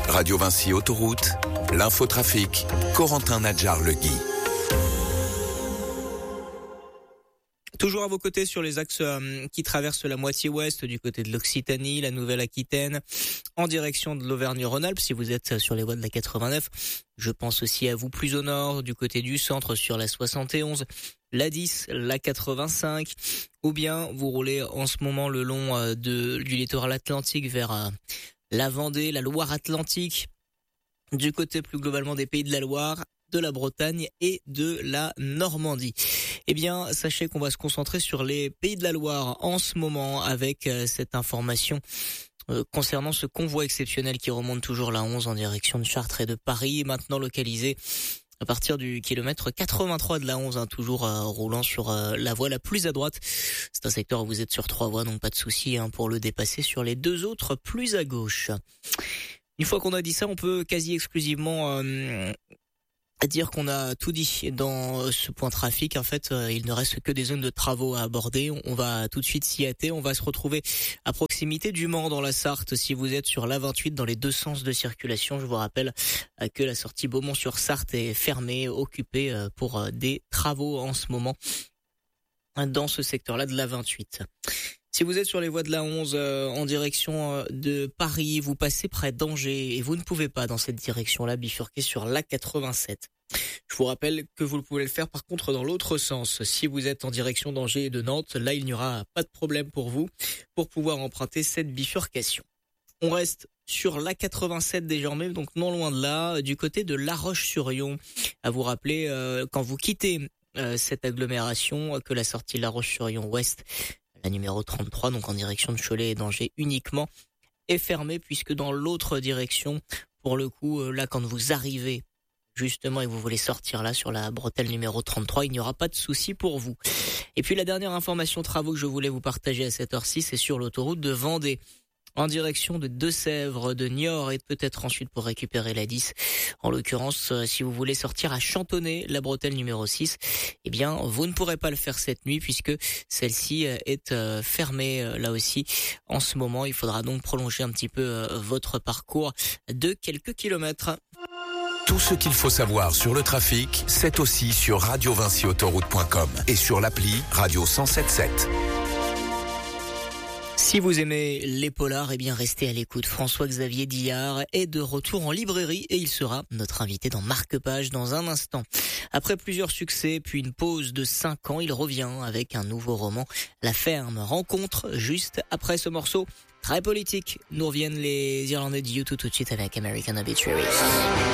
Radio Vinci Autoroute, l'infotrafic, Corentin Nadjar-Legui. Toujours à vos côtés sur les axes qui traversent la moitié ouest, du côté de l'Occitanie, la Nouvelle-Aquitaine, en direction de l'Auvergne-Rhône-Alpes, si vous êtes sur les voies de la 89. Je pense aussi à vous plus au nord, du côté du centre, sur la 71, la 10, la 85, ou bien vous roulez en ce moment le long du littoral atlantique vers la Vendée, la Loire-Atlantique, du côté plus globalement des Pays de la Loire, de la Bretagne et de la Normandie. Eh bien, sachez qu'on va se concentrer sur les Pays de la Loire en ce moment avec cette information concernant ce convoi exceptionnel qui remonte toujours la 11 en direction de Chartres et de Paris, maintenant localisé à partir du kilomètre 83 de la 11, toujours roulant sur la voie la plus à droite. C'est un secteur où vous êtes sur 3 voies, donc pas de souci pour le dépasser sur les 2 autres plus à gauche. Une fois qu'on a dit ça, on peut quasi exclusivement dire qu'on a tout dit dans ce point trafic. En fait, il ne reste que des zones de travaux à aborder. On va tout de suite s'y hâter. On va se retrouver à proximité du Mans dans la Sarthe. Si vous êtes sur l'A28 dans les 2 sens de circulation, je vous rappelle que la sortie Beaumont-sur-Sarthe est fermée, occupée pour des travaux en ce moment dans ce secteur-là de l'A28. Si vous êtes sur les voies de la 11 en direction de Paris, vous passez près d'Angers et vous ne pouvez pas dans cette direction-là bifurquer sur l'A87. Je vous rappelle que vous pouvez le faire par contre dans l'autre sens. Si vous êtes en direction d'Angers et de Nantes, là il n'y aura pas de problème pour vous pour pouvoir emprunter cette bifurcation. On reste sur l'A87 désormais, donc non loin de là, du côté de La Roche-sur-Yon. À vous rappeler, quand vous quittez cette agglomération, que la sortie La Roche-sur-Yon Ouest, la numéro 33, donc en direction de Cholet et d'Angers uniquement, est fermée puisque dans l'autre direction, pour le coup, là quand vous arrivez justement et vous voulez sortir là sur la bretelle numéro 33, il n'y aura pas de souci pour vous. Et puis la dernière information travaux que je voulais vous partager à cette heure-ci, c'est sur l'autoroute de Vendée, en direction de Deux-Sèvres, de Niort et peut-être ensuite pour récupérer la 10. En l'occurrence, si vous voulez sortir à Chantonnay, la bretelle numéro 6, eh bien, vous ne pourrez pas le faire cette nuit puisque celle-ci est fermée là aussi. En ce moment, il faudra donc prolonger un petit peu votre parcours de quelques kilomètres. Tout ce qu'il faut savoir sur le trafic, c'est aussi sur radiovinciautoroute.com et sur l'appli Radio 107.7. Si vous aimez les polars, eh bien restez à l'écoute. François-Xavier Dillard est de retour en librairie et il sera notre invité dans Marque-Page dans un instant. Après plusieurs succès, puis une pause de 5 ans, il revient avec un nouveau roman, La Ferme. Rencontre juste après ce morceau très politique. Nous reviennent les Irlandais de U2 tout de suite avec American Obituary.